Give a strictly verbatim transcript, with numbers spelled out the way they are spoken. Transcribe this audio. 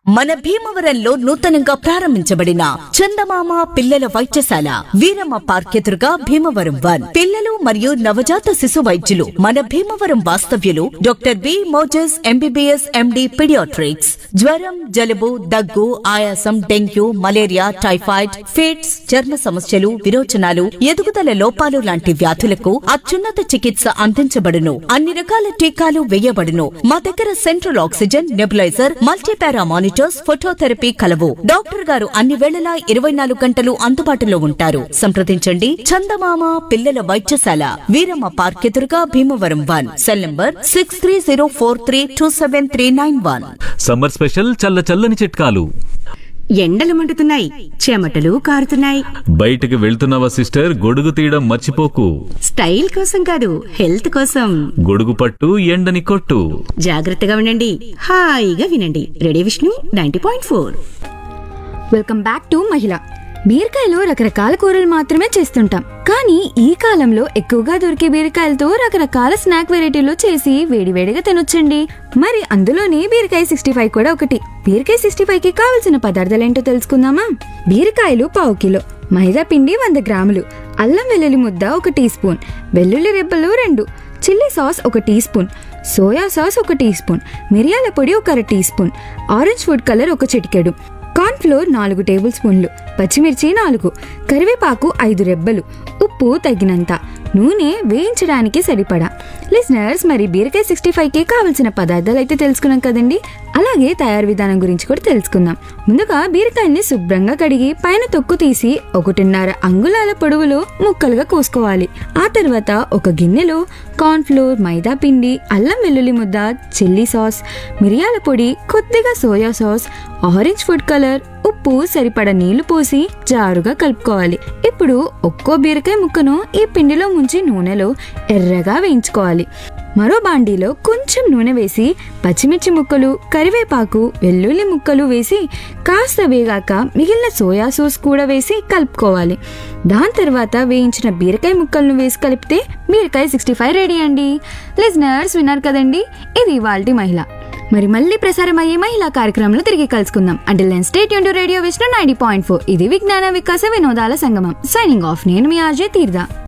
మన భీమవరంలో నూతనంగా ప్రారంభించబడిన చందమామ పిల్లల వైద్యశాల వీరమ్మ పార్క్ ఎదురుగా భీమవరం వన్ పిల్లలు మరియు నవజాత శిశు వైద్యులు మన భీమవరం వాస్తవ్యులు doctor B Moses MBBS MD paediatrics. జ్వరం, జలుబు, దగ్గు, ఆయాసం, డెంగ్యూ, మలేరియా, టైఫాయిడ్, ఫిట్స్, చర్మ సమస్యలు, విరోచనాలు, ఎదుగుదల లోపాలు లాంటి వ్యాధులకు అత్యున్నత చికిత్స అందించబడును. అన్ని రకాల టీకాలు వేయబడును. మా దగ్గర central oxygen, nebuliser, multipara monitors, phototherapy కలవు. డాక్టర్ గారు అన్ని వేళలా ఇరవై నాలుగు గంటలు అందుబాటులో ఉంటారు. సంప్రదించండి. చందమామ పిల్లల వైద్యశాల వీరమ్మ పార్క్ ఎదురుగా Bhimavaram one. Cell number six three zero four three two seven three nine one. Summer special చల్ల చల్లని చిట్కాలు. ఎండలు మండుతున్నాయి, చెమటలు కారుతున్నాయి. బయటకు వెళ్తున్నావా సిస్టర్? గొడుగు తీయడం మర్చిపోకు. స్టైల్ కోసం కాదు, హెల్త్ కోసం. గొడుగు పట్టు, ఎండని కొట్టు. జాగ్రత్తగా ఉండండి, హాయిగా వినండి. Radio Vishnu ninety point four. Welcome back to మహిళ. బీరకాయలో రకరకాల కూరలు మాత్రమే చేస్తుంటాం, కానీ ఈ కాలంలో ఎక్కువగా దొరికే బీరకాయలతో రకరకాల స్నాక్ వెరైటీలు చేసి వేడివేడిగా తినొచ్చండి. మరి అందులోనే బీరకాయ సిక్స్టీ ఫైవ్ కూడా ఒకటి. బీరకాయ సిక్స్టీ ఫైవ్ కి కావలసిన పదార్థాలు ఏంటో తెలుసుకుందామా? బీరకాయలు పావు కిలో, మైదా పిండి వంద గ్రాములు, అల్లం వెల్లుల్లి ముద్ద ఒక టీ స్పూన్, వెల్లుల్లి రెబ్బలు రెండు, చిల్లీ సాస్ ఒక టీ స్పూన్, సోయా సాస్ ఒక టీ స్పూన్, మిరియాల పొడి ఒక అర tea spoon, orange food colour ఒక చిటికెడు, కార్న్ ఫ్లోర్ నాలుగు టేబుల్ స్పూన్లు, పచ్చిమిర్చి నాలుగు, కరివేపాకు ఐదు రెబ్బలు, ఉప్పు తగినంత, నూనె వేయించడానికి సరిపడా. లిజనర్స్, మరి బీరకాయ సిక్స్టీ ఫైవ్ కి కావలసిన పదార్థాలు అయితే తెలుసుకున్నాం కదండి. అలాగే తయారు విధానం గురించి కూడా తెలుసుకుందాం. ముందుగా బీరకాయల్ని శుభ్రంగా కడిగి పైన తొక్కు తీసి ఒకటిన్నర అంగుళాల పొడవులో ముక్కలుగా కోసుకోవాలి. ఆ తర్వాత ఒక గిన్నెలో కార్న్ ఫ్లోర్, మైదా పిండి, అల్లం వెల్లుల్లి ముద్ద, చిల్లీ సాస్, మిరియాల పొడి, కొద్దిగా soya sauce, orange food colour, ఉప్పు, సరిపడ నీళ్లు పోసి జారుగా కలుపుకోవాలి. ఇప్పుడు ఒక్కో బీరకాయ ముక్కను ఈ పిండిలో ముంచి నూనెలో ఎర్రగా వేయించుకోవాలి. మరో బాండీలో కొంచెం నూనె వేసి పచ్చిమిర్చి ముక్కలు, కరివేపాకు, వెల్లుల్లి ముక్కలు వేసి కాస్త వేగాక మిగిలిన సోయా సాస్ కూడా వేసి కలుపుకోవాలి. దాని తర్వాత వేయించిన బీరకాయ ముక్కలను వేసి కలిపితే బీరకాయ సిక్స్టీ ఫైవ్ రెడీ అండి. లిజనర్స్, విన్నారు కదండి, ఇది ఇవాల్టి మహిళ. మరి మళ్ళీ ప్రసారం అయ్యే మహిళా కార్యక్రమంలో తిరిగి కలుసుకుందాం. Until then stay tuned to radio Vishnu ninety point four. ఇది విజ్ఞాన వికాస వినోదాల సంగమం. Signing off. నేను మీ ఆర్జే తీర్దా.